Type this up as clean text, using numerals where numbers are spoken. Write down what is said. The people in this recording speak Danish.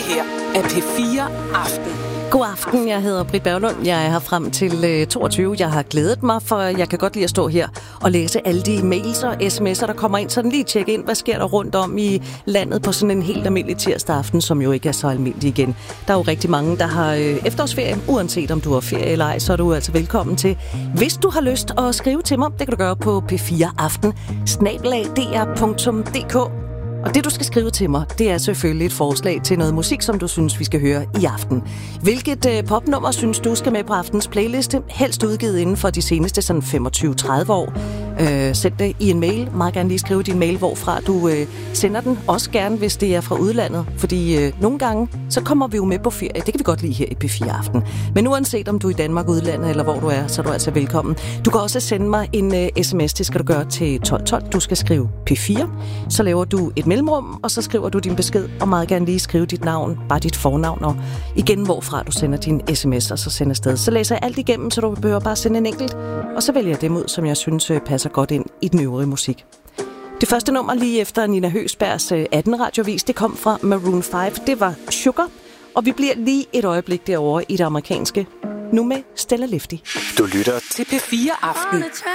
her er P4 Aften. God aften, jeg hedder Britt Berglund. Jeg er her frem til 22. Jeg har glædet mig, for jeg kan godt lide at stå her og læse alle de mails og sms'er, der kommer ind. Sådan lige tjekke ind, hvad sker der rundt om i landet på sådan en helt almindelig tirsdag aften, som jo ikke er så almindelig igen. Der er jo rigtig mange, der har efterårsferie. Uanset om du har ferie eller ej, så er du altså velkommen til. Hvis du har lyst at skrive til mig, det kan du gøre på p4aften@dr.dk. Og det, du skal skrive til mig, det er selvfølgelig et forslag til noget musik, som du synes, vi skal høre i aften. Hvilket popnummer synes du skal med på aftens playliste? Helst udgivet inden for de seneste sådan 25-30 år. Send det i en mail. Meget gerne lige skrive din mail, hvorfra du sender den. Også gerne, hvis det er fra udlandet. Fordi nogle gange, så kommer vi jo med på ferie. Det kan vi godt lide her i P4 Aften. Men uanset om du er i Danmark, udlandet eller hvor du er, så er du altså velkommen. Du kan også sende mig en sms. Det skal du gøre til 1212. Du skal skrive P4. Så laver du et mellemrum, og så skriver du din besked. Og meget gerne lige skrive dit navn, bare dit fornavn. Og igen, hvorfra du sender din sms, og så sender afsted. Så læser jeg alt igennem, så du behøver bare sende en enkelt. Og så vælger jeg dem ud, som jeg synes passer godt ind i den øvrige musik. Det første nummer lige efter Nina Høgsbergs 18 radiovis, det kom fra Maroon 5. Det var Sugar, og vi bliver lige et øjeblik derovre i det amerikanske. Nu med Stella Lifty. Du lytter til P4 Aften.